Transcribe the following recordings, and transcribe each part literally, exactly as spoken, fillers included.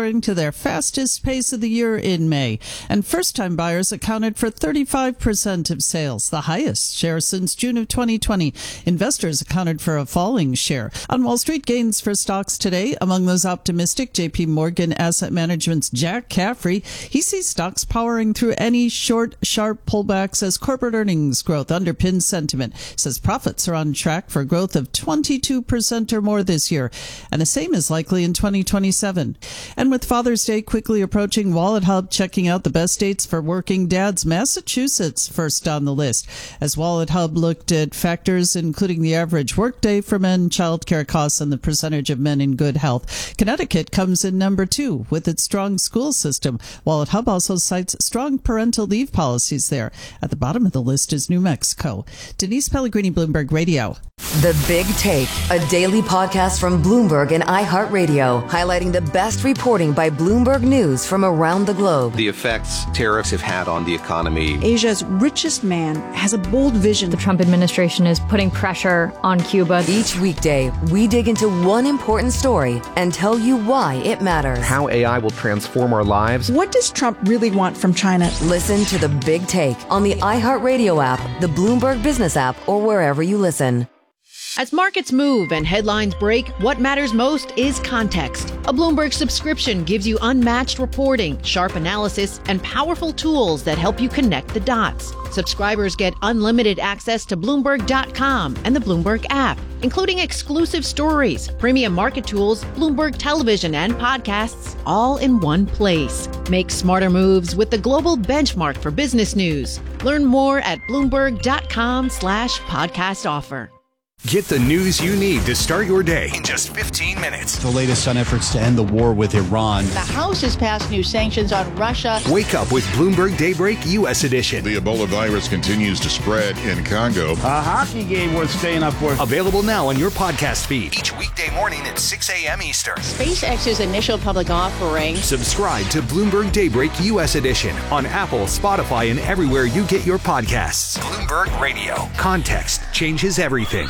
accelerating to their fastest pace of the year in May. And first-time buyers accounted for thirty-five percent of sales, the highest share since June of twenty twenty. Investors accounted for a falling share. On Wall Street, gains for stocks today. Among those optimistic, J P Morgan Asset Management's Jack Caffrey. He sees stocks powering through any short, sharp pullbacks as corporate earnings growth underpins sentiment. Says profits are on track for growth of twenty-two percent or more this year, and the same is likely in twenty twenty-seven. And with Father's Day quickly approaching, WalletHub checking out the best dates for working dads. Massachusetts first on the list, as WalletHub looked at factors including the average workday for men, childcare costs, and the percentage of men in good health. Connecticut comes in number two with its strong school system. WalletHub also cites strong parental leave policies there. At the bottom of the list is New Mexico. Denise Pellegrini, Bloomberg Radio. The Big Take, a daily podcast from Bloomberg and iHeartRadio, highlighting the best reporting by Bloomberg News from around the globe. The effects tariffs have had on the economy. Asia's richest man has a bold vision. The Trump administration is putting pressure on Cuba. Each weekday, we dig into one important story and tell you why it matters. How A I will transform our lives. What does Trump really want from China? Listen to The Big Take on the iHeartRadio app, the Bloomberg Business app, or wherever you listen. As markets move and headlines break, what matters most is context. A Bloomberg subscription gives you unmatched reporting, sharp analysis, and powerful tools that help you connect the dots. Subscribers get unlimited access to Bloomberg dot com and the Bloomberg app, including exclusive stories, premium market tools, Bloomberg television, and podcasts, all in one place. Make smarter moves with the global benchmark for business news. Learn more at Bloomberg dot com slash podcast offer. Get the news you need to start your day in just fifteen minutes. The latest on efforts to end the war with Iran. The House has passed new sanctions on Russia. Wake up with Bloomberg Daybreak U S Edition. The Ebola virus continues to spread in Congo. A hockey game worth staying up for. Available now on your podcast feed. Each weekday morning at six a.m. Eastern. SpaceX's initial public offering. Subscribe to Bloomberg Daybreak U S Edition on Apple, Spotify, and everywhere you get your podcasts. Bloomberg Radio. Context changes everything.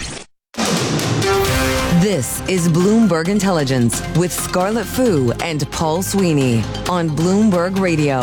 This is Bloomberg Intelligence with Scarlett Fu and Paul Sweeney on Bloomberg Radio.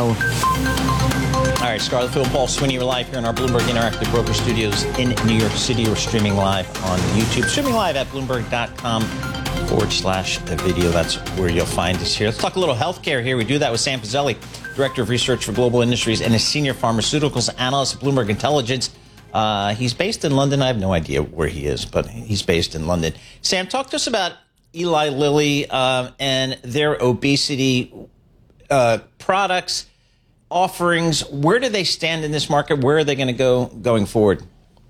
All right, Scarlett Fu and Paul Sweeney are live here in our Bloomberg Interactive Broker Studios in New York City. We're streaming live on YouTube. Streaming live at Bloomberg dot com forward slash video. That's where you'll find us here. Let's talk a little healthcare here. We do that with Sam Fazeli, Director of Research for Global Industries and a Senior Pharmaceuticals Analyst at Bloomberg Intelligence. Uh, he's based in London. I have no idea where he is, but he's based in London. Sam, talk to us about Eli Lilly uh, and their obesity uh, products, offerings. Where do they stand in this market? Where are they going to go going forward?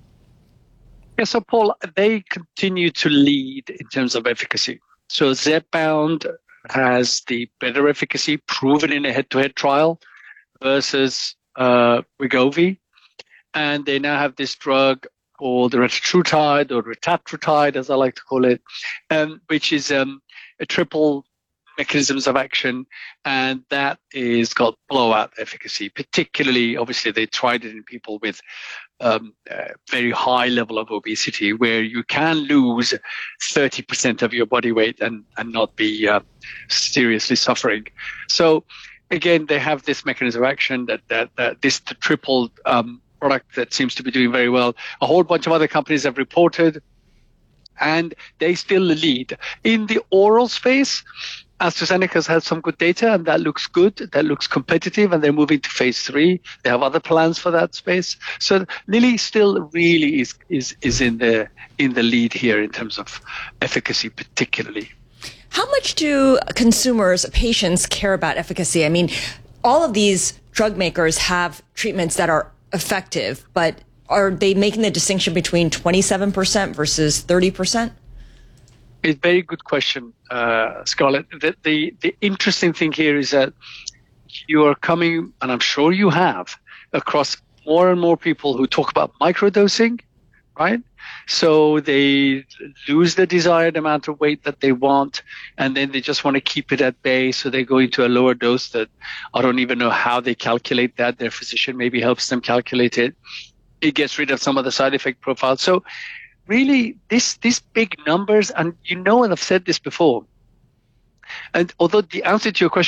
Yeah, so Paul, they continue to lead in terms of efficacy. So Zepbound has the better efficacy proven in a head-to-head trial versus uh, Wegovy. And they now have this drug called retatrutide or retatrutide, as I like to call it, um, which is um, a triple mechanisms of action, and that is got blowout efficacy. Particularly, obviously, they tried it in people with um, a very high level of obesity, where you can lose thirty percent of your body weight and, and not be uh, seriously suffering. So, again, they have this mechanism of action that that, that this triple um, product that seems to be doing very well. A whole bunch of other companies have reported, and they still lead. In the oral space, AstraZeneca's had some good data, and that looks good. That looks competitive, and they're moving to phase three. They have other plans for that space. So Lilly still really is is is in the in the lead here in terms of efficacy, particularly. How much do consumers, patients, care about efficacy? I mean, all of these drug makers have treatments that are effective, but are they making the distinction between twenty-seven percent versus thirty percent? It's a very good question, uh, Scarlett. The, the, the interesting thing here is that you are coming, and I'm sure you have, across more and more people who talk about microdosing, right? So they lose the desired amount of weight that they want, and then they just want to keep it at bay. So they go into a lower dose that I don't even know how they calculate that. Their physician maybe helps them calculate it. It gets rid of some of the side effect profiles. So really, this these big numbers, and you know, and I've said this before, and although the answer to your question